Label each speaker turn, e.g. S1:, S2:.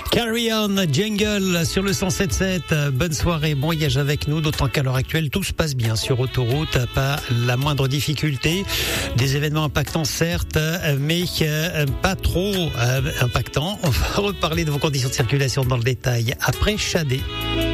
S1: Carry on, Jungle sur le 107.7. Bonne soirée, bon voyage avec nous, d'autant qu'à l'heure actuelle, tout se passe bien sur autoroute, pas la moindre difficulté. Des événements impactants, certes, mais pas trop impactants. On va reparler de vos conditions de circulation dans le détail après Chadé.